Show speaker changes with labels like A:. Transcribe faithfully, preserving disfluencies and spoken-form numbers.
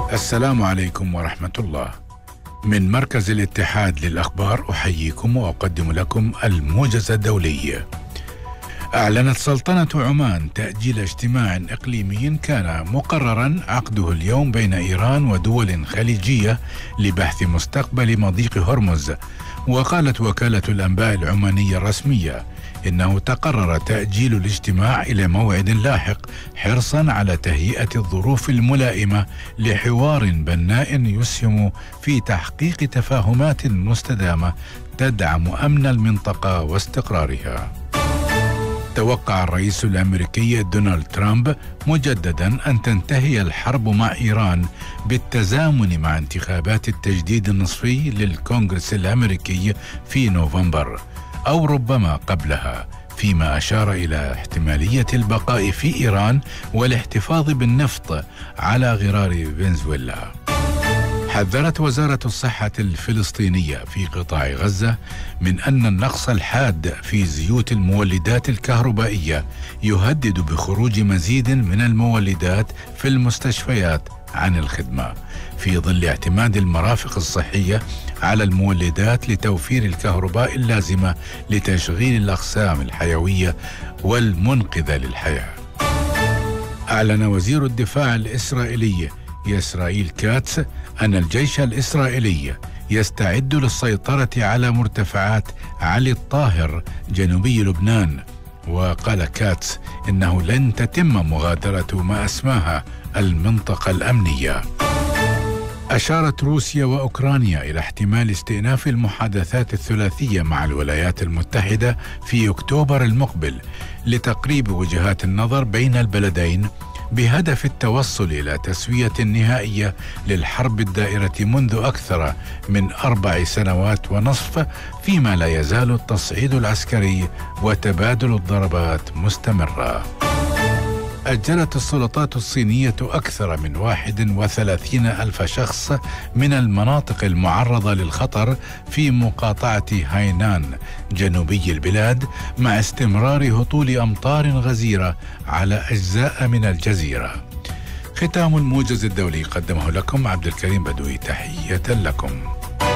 A: السلام عليكم ورحمة الله. من مركز الاتحاد للأخبار أحييكم وأقدم لكم الموجز الدولي. أعلنت سلطنة عمان تأجيل اجتماع إقليمي كان مقررا عقده اليوم بين إيران ودول خليجية لبحث مستقبل مضيق هرمز. وقالت وكالة الأنباء العمانية الرسمية إنه تقرر تأجيل الاجتماع إلى موعد لاحق حرصا على تهيئة الظروف الملائمة لحوار بناء يسهم في تحقيق تفاهمات مستدامة تدعم أمن المنطقة واستقرارها. توقع الرئيس الأمريكي دونالد ترامب مجددا أن تنتهي الحرب مع إيران بالتزامن مع انتخابات التجديد النصفي للكونغرس الأمريكي في نوفمبر أو ربما قبلها، فيما أشار إلى احتمالية البقاء في إيران والاحتفاظ بالنفط على غرار فنزويلا. حذرت وزارة الصحة الفلسطينية في قطاع غزة من أن النقص الحاد في زيوت المولدات الكهربائية يهدد بخروج مزيد من المولدات في المستشفيات عن الخدمة، في ظل اعتماد المرافق الصحية على المولدات لتوفير الكهرباء اللازمة لتشغيل الأقسام الحيوية والمنقذة للحياة. أعلن وزير الدفاع الإسرائيلي إسرائيل كاتس أن الجيش الإسرائيلي يستعد للسيطرة على مرتفعات علي الطاهر جنوبي لبنان. وقال كاتس إنه لن تتم مغادرة ما أسماها المنطقة الأمنية. أشارت روسيا وأوكرانيا إلى احتمال استئناف المحادثات الثلاثية مع الولايات المتحدة في أكتوبر المقبل لتقريب وجهات النظر بين البلدين بهدف التوصل إلى تسوية نهائية للحرب الدائرة منذ أكثر من أربع سنوات ونصف، فيما لا يزال التصعيد العسكري وتبادل الضربات مستمرة. أجلت السلطات الصينية أكثر من واحد وثلاثين ألف شخص من المناطق المعرضة للخطر في مقاطعة هاينان جنوبي البلاد، مع استمرار هطول أمطار غزيرة على أجزاء من الجزيرة. ختام الموجز الدولي قدمه لكم عبد الكريم بدوي، تحية لكم.